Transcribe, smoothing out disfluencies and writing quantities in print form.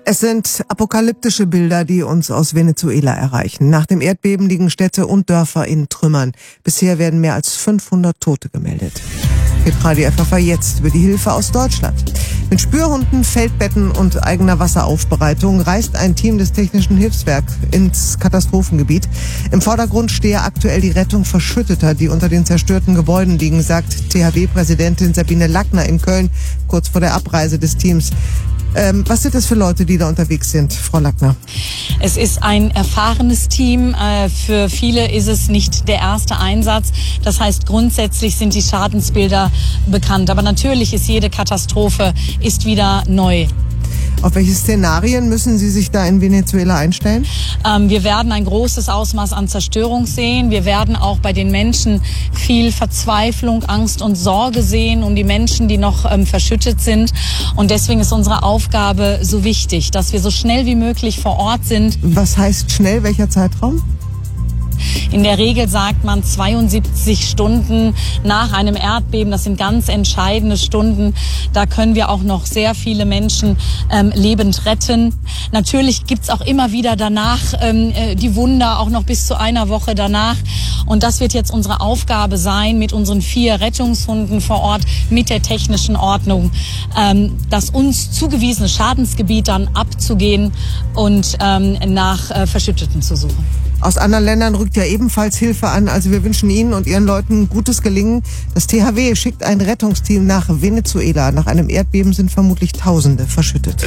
Es sind apokalyptische Bilder, die uns aus Venezuela erreichen. Nach dem Erdbeben liegen Städte und Dörfer in Trümmern. Bisher werden mehr als 500 Tote gemeldet. Hitradio FFH jetzt über die Hilfe aus Deutschland. Mit Spürhunden, Feldbetten und eigener Wasseraufbereitung reist ein Team des Technischen Hilfswerks ins Katastrophengebiet. Im Vordergrund stehe aktuell die Rettung Verschütteter, die unter den zerstörten Gebäuden liegen, sagt THW-Präsidentin Sabine Lackner in Köln kurz vor der Abreise des Teams. Was sind das für Leute, die da unterwegs sind, Frau Lackner? Es ist ein erfahrenes Team. Für viele ist es nicht der erste Einsatz. Das heißt, grundsätzlich sind die Schadensbilder bekannt. Aber natürlich ist jede Katastrophe wieder neu. Auf welche Szenarien müssen Sie sich da in Venezuela einstellen? Wir werden ein großes Ausmaß an Zerstörung sehen. Wir werden auch bei den Menschen viel Verzweiflung, Angst und Sorge sehen um die Menschen, die noch verschüttet sind. Und deswegen ist unsere Aufgabe so wichtig, dass wir so schnell wie möglich vor Ort sind. Was heißt schnell? Welcher Zeitraum? In der Regel sagt man 72 Stunden nach einem Erdbeben. Das sind ganz entscheidende Stunden. Da können wir auch noch sehr viele Menschen lebend retten. Natürlich gibt's auch immer wieder danach die Wunder, auch noch bis zu einer Woche danach. Und das wird jetzt unsere Aufgabe sein, mit unseren 4 Rettungshunden vor Ort, mit der technischen Ordnung, das uns zugewiesene Schadensgebiet dann abzugehen und nach Verschütteten zu suchen. Aus anderen Ländern rückt ja ebenfalls Hilfe an. Also wir wünschen Ihnen und Ihren Leuten gutes Gelingen. Das THW schickt ein Rettungsteam nach Venezuela. Nach einem Erdbeben sind vermutlich Tausende verschüttet.